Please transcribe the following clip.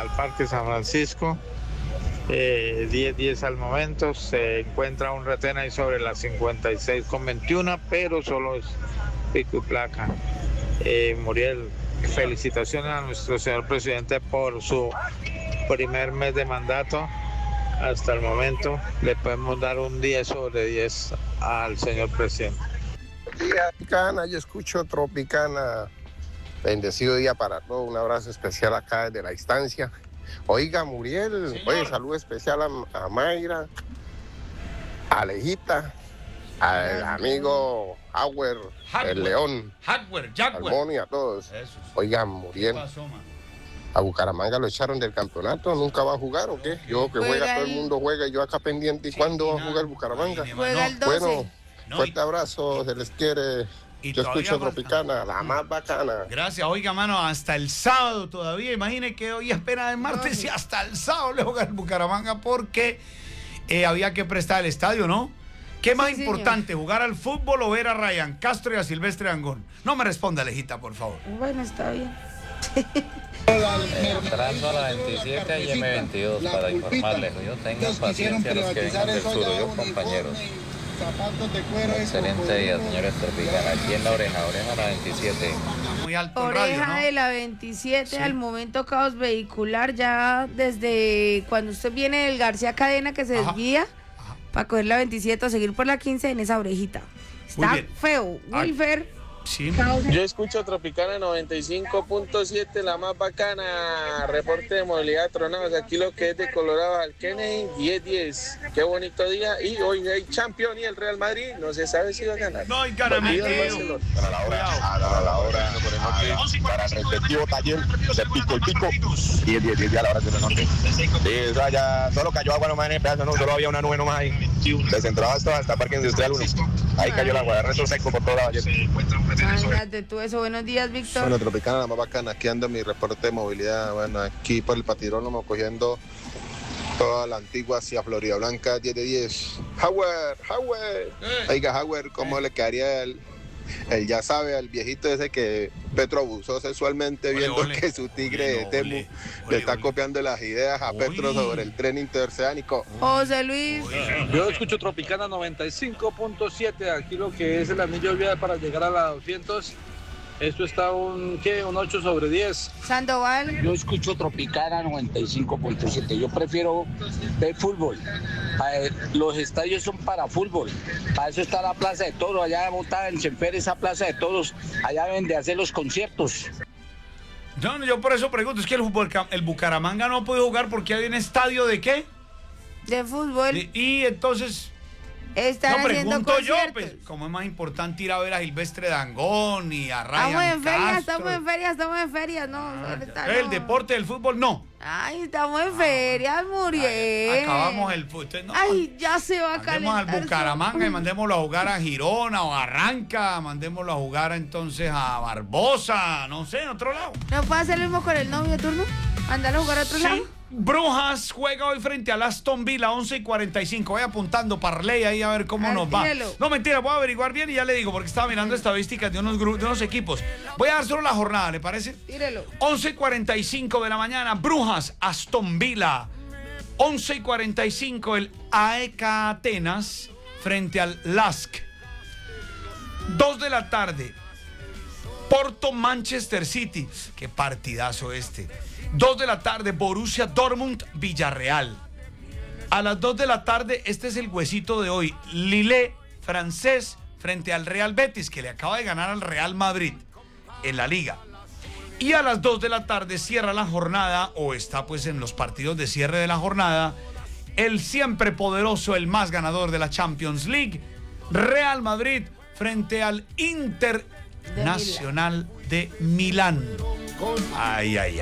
al Parque San Francisco. 10:10 al momento. Se encuentra un retén ahí sobre las 56:21, pero solo es pico y placa. Muriel, felicitaciones a nuestro señor presidente por su primer mes de mandato. Hasta el momento le podemos dar un 10 sobre 10 al señor presidente. Tropicana, yo escucho Tropicana. Bendecido día para todos. Un abrazo especial acá desde la distancia. Oiga, Muriel, Señor. oye, salud especial a Mayra, a Alejita, al amigo Howard, el León, al Jaguar. Mono y a todos. Eso sí. Oiga, ¿Qué Muriel, pasó, man? a Bucaramanga lo echaron del campeonato, ¿nunca va a jugar o qué? Yo que juega, todo el mundo juega y yo acá pendiente. ¿Y cuándo va a jugar Bucaramanga? Juega el 12. Bueno, fuerte abrazo, se les quiere. Y Yo todavía escucho falta. Tropicana, la más bacana. Gracias, oiga, mano, hasta el sábado todavía. Imagine que hoy apenas es martes y hasta el sábado le juega el Bucaramanga porque había que prestar el estadio, ¿no? ¿Qué más importante, jugar al fútbol o ver a Ryan Castro y a Silvestre Dangond? No me responda, Alejita, por favor. Bueno, está bien. Entrando a la 27 y M22 para informarles. Yo tengo paciencia a los que vengan del sur, yo compañeros. Excelente día, señores Tropicana. Aquí en la oreja la 27. Muy alto en Oreja radio, ¿no? de la 27, Sí. al momento caos vehicular, ya desde cuando usted viene del García Cadena que se Ajá. desvía Ajá. para coger la 27 o seguir por la 15 en esa orejita. Muy Está bien. feo. Ay. Wilfer, Sí. caos. Yo escucho Tropicana 95.7, la más bacana. Reporte de movilidad tronados. Aquí lo que es de Colorado al Kennedy, 10-10. Qué bonito día. Y hoy hay campeón y el Real Madrid. No se sabe si va a ganar. No hay ganas, Partido del Mateo. Barcelona. Para la hora, para el respectivo taller de Pico el Pico, 10 a la hora de la noche. Sí, o sea, ya solo cayó agua nomás en el pedazo, no, solo había una nube nomás ahí. Desde entrada hasta Parque Industrial 1. Ahí cayó el agua, el resto seco por todos lados. Imagínate tú eso. Buenos días, Víctor. Bueno, Tropicana, la más bacana. Aquí ando mi reporte de movilidad. Bueno, aquí por el Patirónomo cogiendo toda la antigua hacia Florida Blanca, 10-10. Howard. Oiga, Howard, ¿cómo le quedaría el ya sabe, al viejito ese que Petro abusó sexualmente viendo ole. que su tigre de Ole, Temu ole, le está ole. copiando las ideas a Petro Uy. sobre el tren interoceánico? José Luis. Yo escucho Tropicana 95.7, aquí lo que es el anillo vial para llegar a la 200. Esto está un 8 sobre 10. Sandoval. Yo escucho Tropicana 95.7. Yo prefiero ver fútbol. Los estadios son para fútbol. Para eso está la Plaza de Toros. Allá montada en Senfer, esa Plaza de Toros. Allá deben de hacer los conciertos. Yo por eso pregunto, es que el Bucaramanga no puede jugar porque hay un estadio de qué. De fútbol. Y entonces, Están no haciendo pregunto yo, conciertos. pues, como es más importante ir a ver a Silvestre Dangond y a Estamos Ryan en feria, Castro. estamos en feria, no. El deporte del fútbol, no. Ay, estamos en feria, Muriel. Acabamos el fútbol. No, Ay, ya se va a mandemos al calentar. Bucaramanga y mandémoslo a jugar a Girona o a Arranca, mandémoslo a jugar entonces a Barbosa, no sé, en otro lado. ¿No puede hacer lo mismo con el novio, turno? ¿Andar a jugar a otro Sí. lado? Brujas juega hoy frente al Aston Villa, 11:45. Voy apuntando Parley ahí a ver cómo nos va. tírelo. No, mentira, voy a averiguar bien y ya le digo, porque estaba mirando estadísticas de unos equipos. Voy a dar solo la jornada, ¿le parece? Tírelo. 11:45 de la mañana, Brujas, Aston Villa. 11:45 el AEK Atenas frente al LASK. 2 de la tarde, Porto Manchester City. Qué partidazo este. 2 de la tarde, Borussia Dortmund Villarreal. A las 2 de la tarde, este es el huesito de hoy. Lille francés frente al Real Betis, que le acaba de ganar al Real Madrid en la liga. Y a las 2 de la tarde cierra la jornada, o está pues en los partidos de cierre de la jornada, el siempre poderoso, el más ganador de la Champions League, Real Madrid frente al Internacional de Milán. Ay, ay, ay.